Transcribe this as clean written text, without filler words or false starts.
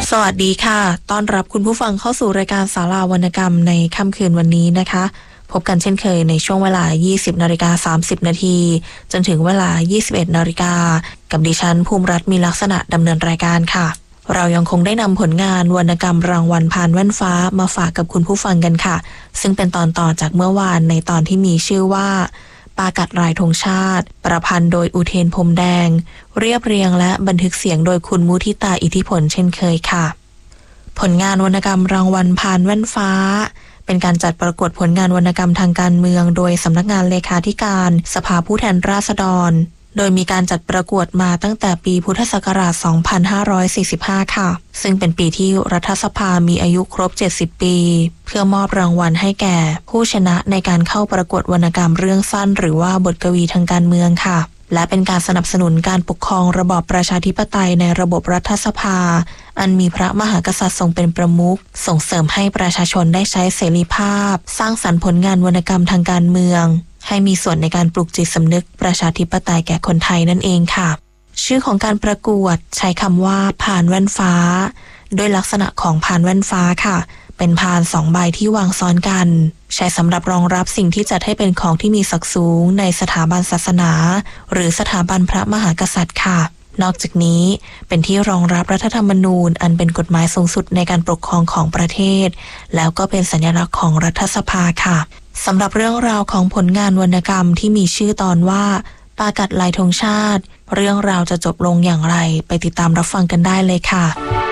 สวัสดีค่ะต้อนรับคุณผู้ฟังเข้าสู่รายการศาลาวรรณกรรมในค่ำคืนวันนี้นะคะพบกันเช่นเคยในช่วงเวลา 20:30 นาทีจนถึงเวลา 21 นาฬิกากับดิฉันภูมิรัตน์มีลักษณะดำเนินรายการค่ะเรายังคงได้นำผลงานวรรณกรรมรางวัลพานแว่นฟ้ามาฝากกับคุณผู้ฟังกันค่ะซึ่งเป็นตอนต่อจากเมื่อวานในตอนที่มีชื่อว่าปากัดลายธงชาติประพันธ์โดยอุเทนพรมแดงเรียบเรียงและบันทึกเสียงโดยคุณมุทิตาอิทธิพลเช่นเคยค่ะผลงานวรรณกรรมรางวัลพานแว่นฟ้าเป็นการจัดประกวดผลงานวรรณกรรมทางการเมืองโดยสำนักงานเลขาธิการสภาผู้แทนราษฎรโดยมีการจัดประกวดมาตั้งแต่ปีพุทธศักราช 2545 ค่ะซึ่งเป็นปีที่รัฐสภามีอายุครบ 70 ปีเพื่อมอบรางวัลให้แก่ผู้ชนะในการเข้าประกวดวรรณกรรมเรื่องสั้นหรือว่าบทกวีทางการเมืองค่ะและเป็นการสนับสนุนการปกครองระบอบประชาธิปไตยในระบบรัฐสภาอันมีพระมหากษัตริย์ทรงเป็นประมุขส่งเสริมให้ประชาชนได้ใช้เสรีภาพสร้างสรรค์ผลงานวรรณกรรมทางการเมืองให้มีส่วนในการปลุกจิตสำนึกประชาธิปไตยแก่คนไทยนั่นเองค่ะชื่อของการประกวดใช้คำว่าพานแว่นฟ้าโดยลักษณะของพานแว่นฟ้าค่ะเป็นพาน2 ใบที่วางซ้อนกันใช้สำหรับรองรับสิ่งที่จัดให้เป็นของที่มีศักดิ์สูงในสถาบันศาสนาหรือสถาบันพระมหากษัตริย์ค่ะนอกจากนี้เป็นที่รองรับรัฐธรรมนูญอันเป็นกฎหมายสูงสุดในการปกครองของประเทศแล้วก็เป็นสัญลักษณ์ของรัฐสภาค่ะสำหรับเรื่องราวของผลงานวรรณกรรมที่มีชื่อตอนว่าปากัดลายธงชาติเรื่องราวจะจบลงอย่างไรไปติดตามรับฟังกันได้เลยค่ะ